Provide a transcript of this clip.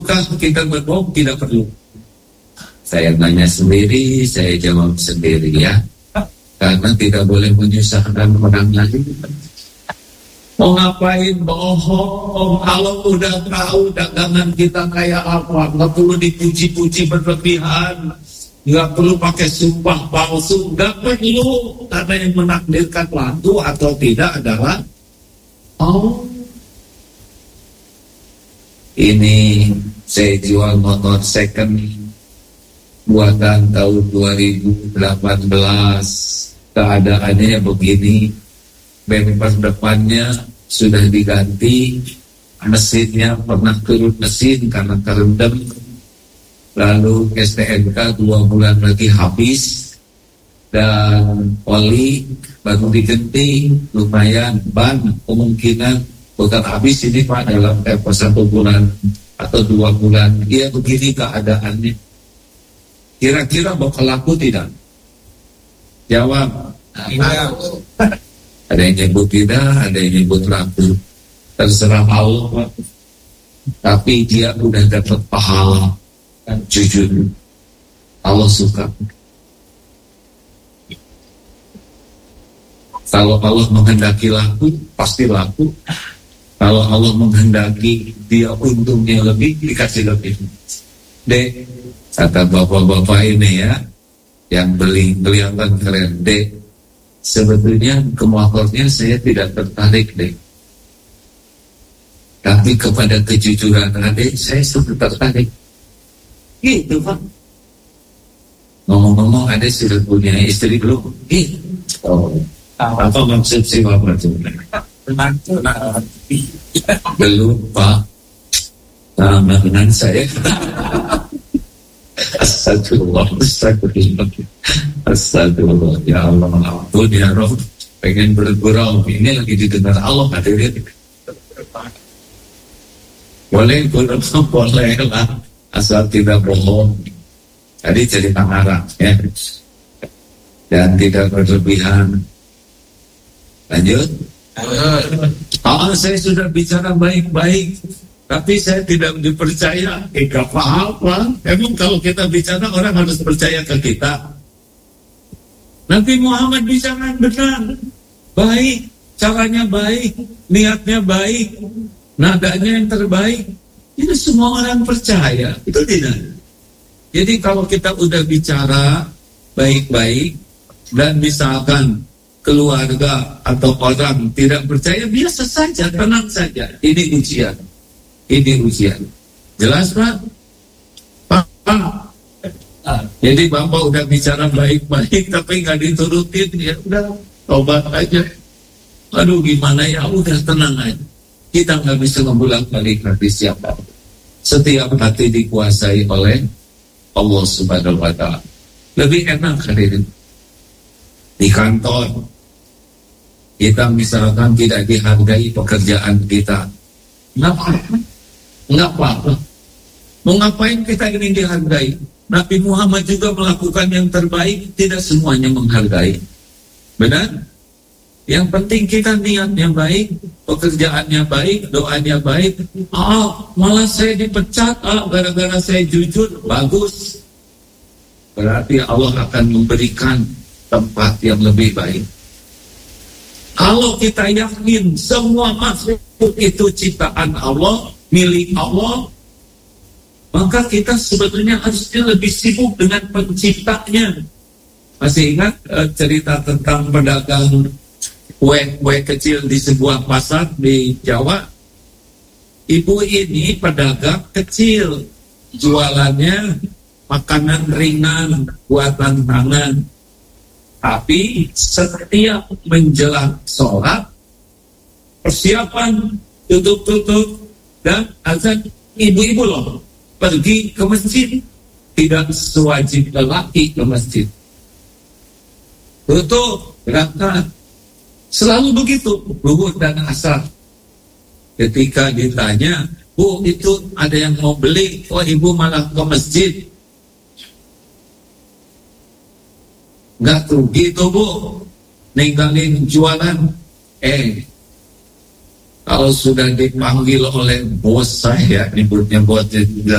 Perlukah kita berbohong? Tidak perlu. Saya tanya sendiri, saya jawab sendiri ya. Karena tidak boleh menyusahkan orang lain. Mau ngapain bohong? Kalau udah tahu dagangan kita kayak apa, nggak perlu dipuji-puji berlebihan, nggak perlu pakai sumpah palsu, nggak perlu. Karena yang menakdirkan laku atau tidak adalah Allah. Ini saya jual motor second buatan tahun 2018. Keadaannya begini, bemper depannya sudah diganti, mesinnya pernah turun mesin karena kerendam, lalu STNK 2 bulan lagi habis, dan oli baru diganti, lumayan, ban kemungkinan bukan habis ini Pak dalam 1 bulan atau 2 bulan. Ya begini keadaannya. Kira-kira bakal laku tidak? Jawab. Ada yang nyebut tidak, ada yang nyebut laku. Terserah Allah Pak. Tapi dia udah dapat pahala. Jujur, Allah suka. Kalau Allah menghendaki laku, pasti laku. Kalau Allah menghendaki dia untungnya lebih, dikasih lebih. Dek, kata bapak-bapak ini ya, yang kelihatan keren. Dek, sebetulnya ke motornya saya tidak tertarik, Dek. Tapi kepada kejujuran adik, saya sudah tertarik. Gitu Pak. Ngomong-ngomong, adik sudah punya istri belum? Gitu. Oh. Apa maksud si Bapak itu? Belum Pak. Sama dengan saya. Astagfirullah. Astagfirullah. Ya Allah, ampun ya Rob. Pengen bergurau. Ini lagi didengar Allah hadirin. Boleh gurau, boleh lah. Asal tidak bohong. Jadi cerita ngarang ya. Dan tidak berlebihan. Lanjut. Saya sudah bicara baik-baik, tapi saya tidak dipercaya. Gak apa-apa. Emang kalau kita bicara orang harus percaya ke kita. Nabi Muhammad bicara benar, baik, caranya baik, niatnya baik, nadanya yang terbaik. Itu semua orang percaya. Itu tidak. Jadi kalau kita udah bicara baik-baik dan misalkan keluarga atau orang tidak percaya, biasa saja, tenang saja. Ini ujian. Ini ujian. Jelas Pak? Pak. Jadi Bapak udah bicara baik-baik tapi nggak diturutin, ya udah tobat aja. Aduh gimana ya, udah tenang aja. Kita nggak bisa membolak-balik hati siapa. Setiap hati dikuasai oleh Allah Subhanahu wa Ta'ala. Lebih enak hadirin. Di kantor kita misalkan tidak dihargai pekerjaan kita, nggak apa-apa. Mau ngapain kita ingin dihargai? Nabi Muhammad juga melakukan yang terbaik, tidak semuanya menghargai. Benar? Yang penting kita niatnya baik, pekerjaannya baik, doanya baik. Malah saya dipecat gara-gara saya jujur. Bagus. Berarti Allah akan memberikan tempat yang lebih baik. Kalau kita yakin semua makhluk itu ciptaan Allah, milik Allah, maka kita sebetulnya harusnya lebih sibuk dengan penciptanya. Masih ingat cerita tentang pedagang kue kecil di sebuah pasar di Jawa? Ibu ini pedagang kecil, jualannya makanan ringan, buatan tangan. Tapi setiap menjelang sholat, persiapan tutup-tutup dan azan, ibu-ibu loh pergi ke masjid. Tidak sewajib lelaki ke masjid. Tutup, berangkat. Selalu begitu, zuhur dan asar. Ketika ditanya, Bu, itu ada yang mau beli, oh ibu malah ke masjid. Nggak rugi itu Bu, ninggalin jualan. Kalau sudah dipanggil oleh bos saya, nyebutnya bos